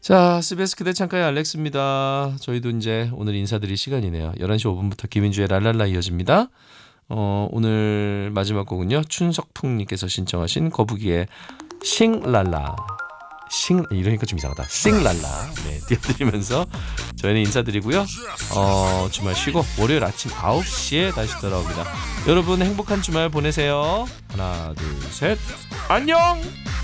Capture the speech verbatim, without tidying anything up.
자, 씨비에스 그대 창가의 알렉스입니다. 저희도 이제 오늘 인사드릴 시간이네요. 열한 시 오 분부터 김인주의 랄랄라 이어집니다. 어, 오늘 마지막 곡은요. 춘석풍님께서 신청하신 거북이의 싱랄라. 싱 이러니까 좀 이상하다. 싱랄라. 네, 띄워드리면서 저희는 인사드리고요. 어, 주말 쉬고 월요일 아침 아홉 시에 다시 돌아옵니다. 여러분 행복한 주말 보내세요. 하나, 둘, 셋. 안녕.